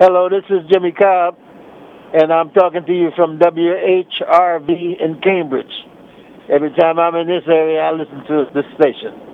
Hello, this is Jimmy Cobb, and I'm talking to you from WHRV in Cambridge. Every time I'm in this area, I listen to this station.